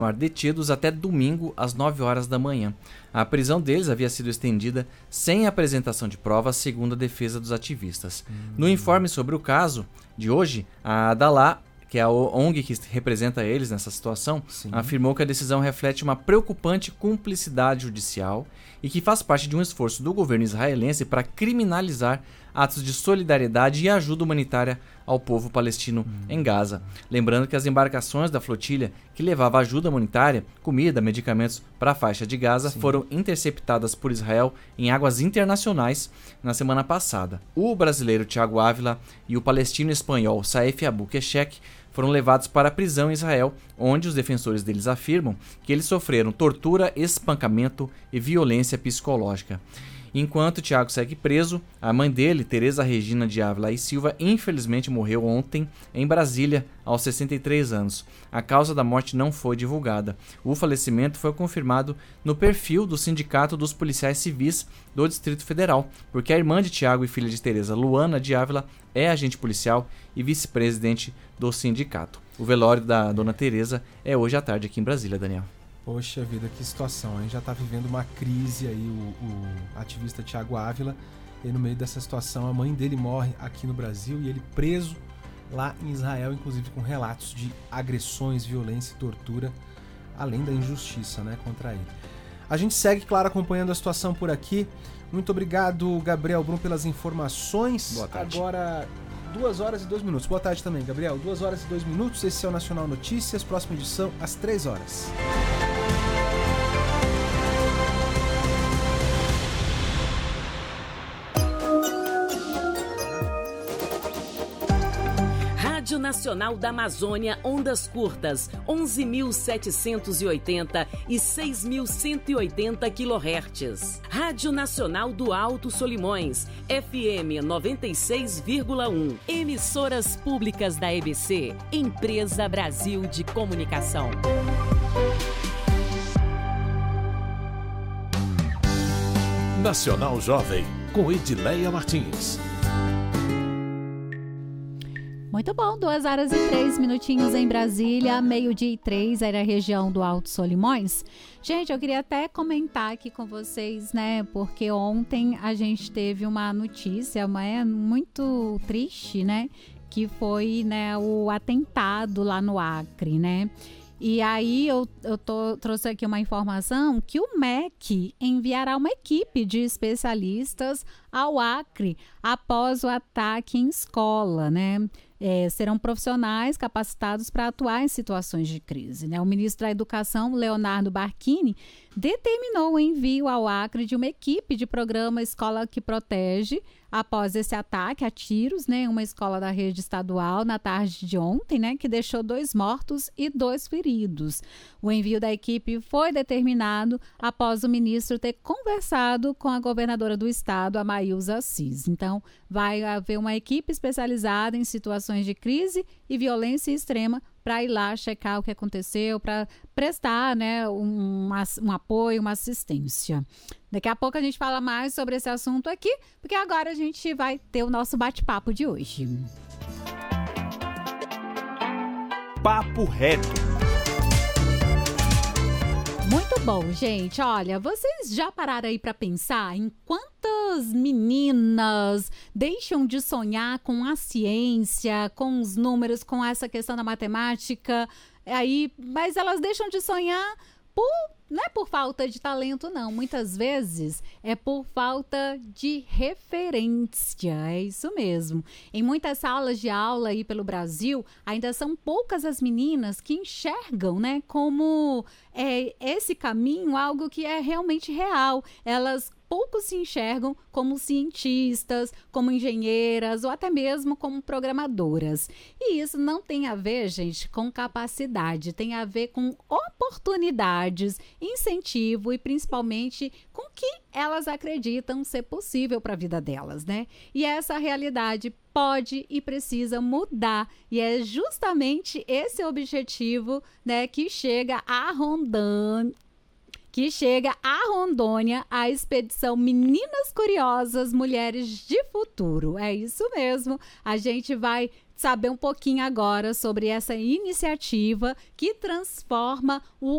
detidos até domingo às 9 horas da manhã. A prisão deles havia sido estendida sem apresentação de provas, segundo a defesa dos ativistas. No informe sobre o caso de hoje, a Adalá, que é a ONG que representa eles nessa situação, afirmou que a decisão reflete uma preocupante cumplicidade judicial e que faz parte de um esforço do governo israelense para criminalizar atos de solidariedade e ajuda humanitária ao povo palestino em Gaza. Lembrando que as embarcações da flotilha que levava ajuda humanitária, comida, medicamentos para a faixa de Gaza foram interceptadas por Israel em águas internacionais na semana passada. O brasileiro Thiago Ávila e o palestino espanhol Saif Abu Keshek foram levados para a prisão em Israel, onde os defensores deles afirmam que eles sofreram tortura, espancamento e violência psicológica. Enquanto Thiago segue preso, a mãe dele, Tereza Regina de Ávila e Silva, infelizmente morreu ontem em Brasília, aos 63 anos. A causa da morte não foi divulgada. O falecimento foi confirmado no perfil do Sindicato dos Policiais Civis do Distrito Federal, porque a irmã de Thiago e filha de Tereza, Luana de Ávila, é agente policial e vice-presidente do sindicato. O velório da dona Tereza é hoje à tarde aqui em Brasília, Daniel. Poxa vida, que situação, hein? Já está vivendo uma crise aí o ativista Thiago Ávila, e no meio dessa situação a mãe dele morre aqui no Brasil e ele preso lá em Israel, inclusive com relatos de agressões, violência e tortura, além da injustiça, né, contra ele. A gente segue, claro, acompanhando a situação por aqui. Muito obrigado, Gabriel Brum, pelas informações. Boa tarde. Agora, 2 horas e 2 minutos. Boa tarde também, Gabriel. 2 horas e 2 minutos. Esse é o Nacional Notícias. Próxima edição, às 3 horas. Rádio Nacional da Amazônia, ondas curtas, 11.780 e 6.180 kHz. Rádio Nacional do Alto Solimões, FM 96,1. Emissoras públicas da EBC, Empresa Brasil de Comunicação. Nacional Jovem, com Edileia Martins. Muito bom, 2 horas e 3 minutinhos em Brasília, 12:03, aí na região do Alto Solimões. Gente, eu queria até comentar aqui com vocês, né, porque ontem a gente teve uma notícia, muito triste, né, que foi, né, o atentado lá no Acre, né. E aí eu trouxe aqui uma informação que o MEC enviará uma equipe de especialistas ao Acre após o ataque em escola, né? Serão profissionais capacitados para atuar em situações de crise, né? O ministro da Educação, Leonardo Barquini, determinou o envio ao Acre de uma equipe de programa Escola que Protege após esse ataque a tiros, né, em uma escola da rede estadual na tarde de ontem, né, que deixou 2 mortos e 2 feridos. O envio da equipe foi determinado após o ministro ter conversado com a governadora do estado, a Maílza Assis. Então, vai haver uma equipe especializada em situações de crise e violência extrema para ir lá checar o que aconteceu, para prestar, né, um apoio, uma assistência. Daqui a pouco a gente fala mais sobre esse assunto aqui, porque agora a gente vai ter o nosso bate-papo de hoje. Papo Reto. Muito bom, gente. Olha, vocês já pararam aí para pensar em quantas meninas deixam de sonhar com a ciência, com os números, com essa questão da matemática, mas elas deixam de sonhar não é por falta de talento, não. Muitas vezes é por falta de referência. É isso mesmo. Em muitas salas de aula aí pelo Brasil, ainda são poucas as meninas que enxergam, né, como esse caminho algo que é realmente real. Elas pouco se enxergam como cientistas, como engenheiras ou até mesmo como programadoras. E isso não tem a ver, gente, com capacidade, tem a ver com oportunidades, incentivo e principalmente com o que elas acreditam ser possível para a vida delas, né? E essa realidade pode e precisa mudar. E é justamente esse objetivo, né, que chega a Rondônia, a expedição Meninas Curiosas, Mulheres de Futuro. É isso mesmo. A gente vai saber um pouquinho agora sobre essa iniciativa que transforma o